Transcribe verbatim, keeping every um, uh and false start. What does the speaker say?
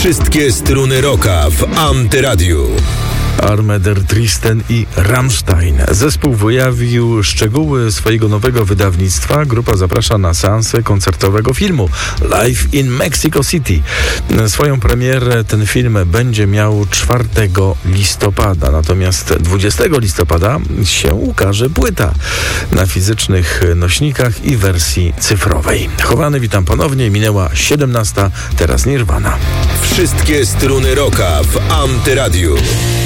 Wszystkie struny rocka w Antyradiu. Arme der Tristen i Rammstein. Zespół wyjawił szczegóły swojego nowego wydawnictwa. Grupa zaprasza na seansę koncertowego filmu Live in Mexico City. Swoją premierę ten film będzie miał czwartego listopada, natomiast dwudziestego listopada się ukaże płyta na fizycznych nośnikach i wersji cyfrowej. Chowany, witam ponownie. Minęła siedemnasta, teraz Nirvana. Wszystkie struny rocka w Antyradiu.